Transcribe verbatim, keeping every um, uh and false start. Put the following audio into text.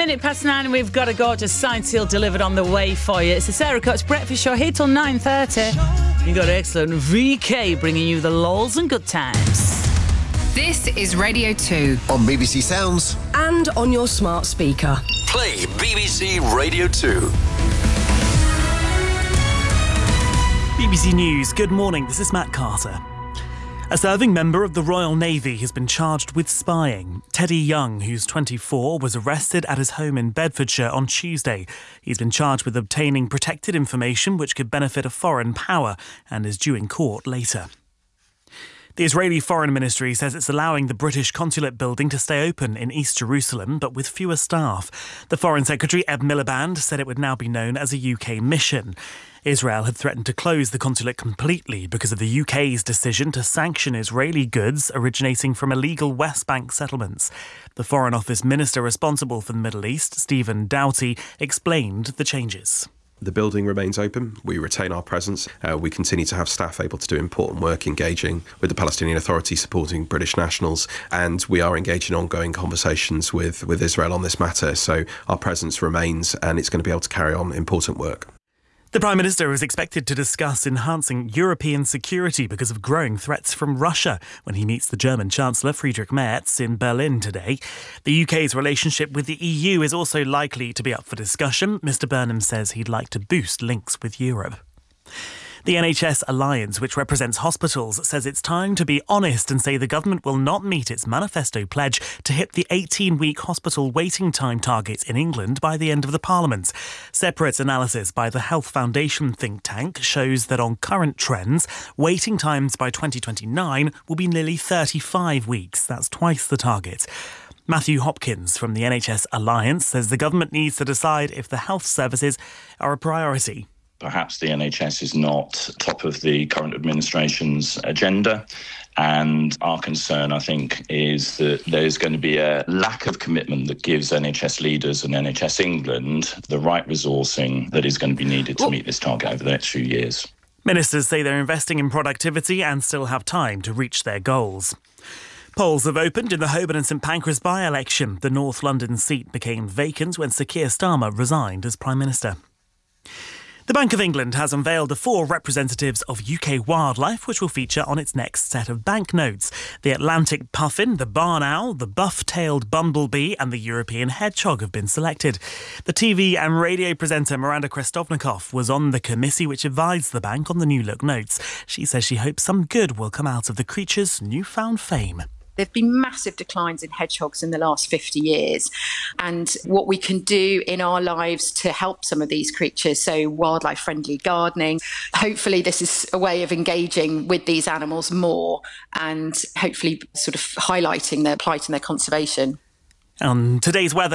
minute past nine and we've got a gorgeous signed seal delivered on the way for you. It's the Sarah Coates Breakfast Show here till nine thirty. You've got excellent V K bringing you the lols and good times. This is Radio two. On B B C Sounds. And on your smart speaker. Play B B C Radio two. B B C News, good morning, this is Matt Carter. A serving member of the Royal Navy has been charged with spying. Teddy Young, who's twenty-four, was arrested at his home in Bedfordshire on Tuesday. He's been charged with obtaining protected information which could benefit a foreign power and is due in court later. The Israeli Foreign Ministry says it's allowing the British consulate building to stay open in East Jerusalem, but with fewer staff. The Foreign Secretary, Ed Miliband, said it would now be known as a U K mission. Israel had threatened to close the consulate completely because of the U K's decision to sanction Israeli goods originating from illegal West Bank settlements. The Foreign Office minister responsible for the Middle East, Stephen Doughty, explained the changes. The building remains open. We retain our presence. Uh, we continue to have staff able to do important work engaging with the Palestinian Authority, supporting British nationals, and we are engaged in ongoing conversations with, with Israel on this matter. So our presence remains and it's going to be able to carry on important work. The Prime Minister is expected to discuss enhancing European security because of growing threats from Russia when he meets the German Chancellor Friedrich Merz in Berlin today. The U K's relationship with the E U is also likely to be up for discussion. Mr Burnham says he'd like to boost links with Europe. The N H S Alliance, which represents hospitals, says it's time to be honest and say the government will not meet its manifesto pledge to hit the eighteen-week hospital waiting time target in England by the end of the Parliament. Separate analysis by the Health Foundation think tank shows that on current trends, waiting times by twenty twenty-nine will be nearly thirty-five weeks. That's twice the target. Matthew Hopkins from the N H S Alliance says the government needs to decide if the health services are a priority. Perhaps the N H S is not top of the current administration's agenda. And our concern, I think, is that there's going to be a lack of commitment that gives N H S leaders and N H S England the right resourcing that is going to be needed to meet this target over the next few years. Ministers say they're investing in productivity and still have time to reach their goals. Polls have opened in the Holborn and St Pancras by-election. The North London seat became vacant when Sir Keir Starmer resigned as Prime Minister. The Bank of England has unveiled the four representatives of U K wildlife which will feature on its next set of banknotes. The Atlantic puffin, the barn owl, the buff-tailed bumblebee and the European hedgehog have been selected. The T V and radio presenter Miranda Krestovnikov was on the committee which advised the bank on the new look notes. She says she hopes some good will come out of the creature's newfound fame. There have been massive declines in hedgehogs in the last fifty years. And what we can do in our lives to help some of these creatures, so wildlife-friendly gardening, hopefully this is a way of engaging with these animals more and hopefully sort of highlighting their plight and their conservation. Um, today's weather.